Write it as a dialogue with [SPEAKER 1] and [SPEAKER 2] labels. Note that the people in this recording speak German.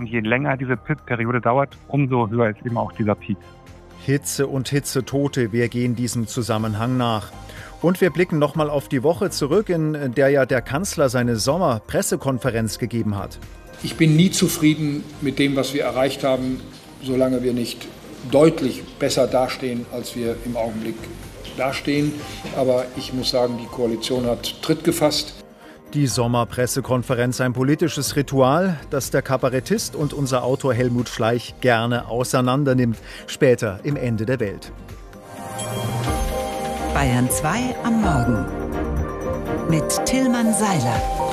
[SPEAKER 1] Und je länger diese Periode dauert, umso höher ist eben auch dieser Peak.
[SPEAKER 2] Hitze und Hitzetote, wir gehen diesem Zusammenhang nach. Und wir blicken nochmal auf die Woche zurück, in der ja der Kanzler seine Sommerpressekonferenz gegeben hat.
[SPEAKER 3] Ich bin nie zufrieden mit dem, was wir erreicht haben, solange wir nicht deutlich besser dastehen, als wir im Augenblick dastehen. Aber ich muss sagen, die Koalition hat Tritt gefasst.
[SPEAKER 2] Die Sommerpressekonferenz, ein politisches Ritual, das der Kabarettist und unser Autor Helmut Schleich gerne auseinandernimmt, später im Ende der Welt.
[SPEAKER 4] Bayern 2 am Morgen mit Tilman Seiler.